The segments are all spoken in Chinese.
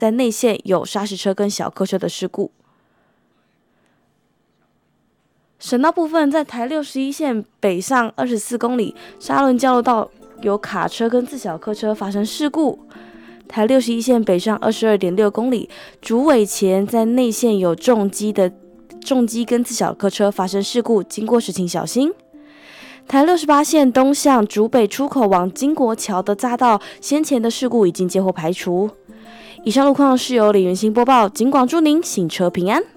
在内线有砂石车跟小客车的事故。省道部分，在台61线北上24公里沙仑交流道有卡车跟自小客车发生事故。台61线北上22.6公里竹尾前在内线有重机跟自小客车发生事故，经过时请小心。台68线东向竹北出口往金国桥的匝道，先前的事故已经接获排除。以上路况是由李元兴播报，警广祝您行车平安。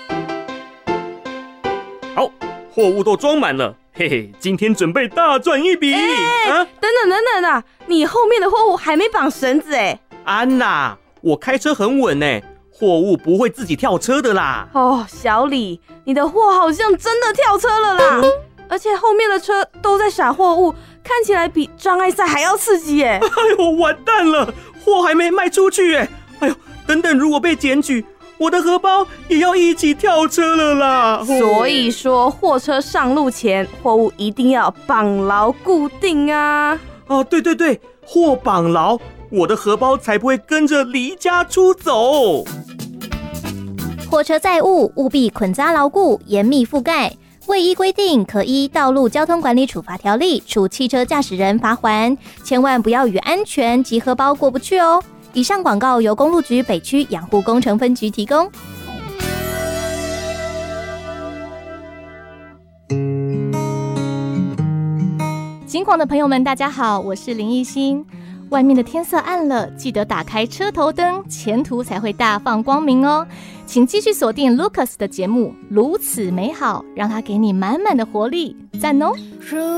好，货物都装满了，嘿嘿，今天准备大赚一笔。 等等啊，你后面的货物还没绑绳子哎。 安娜，我开车很稳哎，货物不会自己跳车的啦。 哦，小李，你的货好像真的跳车了啦。而且后面的车都在闪货物，看起来比障碍赛还要刺激耶！ 哎呦，完蛋了，货还没卖出去耶！哎呦，等等，如果被检举，我的荷包也要一起跳车了啦！ 所以说，货车上路前，货物一定要绑牢固定啊！ 哦，对，货绑牢，我的荷包才不会跟着离家出走。 货车载物务必捆扎牢固，严密覆盖。未依规定，可依《道路交通管理处罚条例》处汽车驾驶人罚锾，千万不要与安全及荷包过不去哦。以上广告由公路局北区养护工程分局提供。警广的朋友们，大家好，我是林奕欣。外面的天色暗了，记得打开车头灯，前途才会大放光明哦。请继续锁定 Lucas 的节目《如此美好》，让它给你满满的活力，赞哦！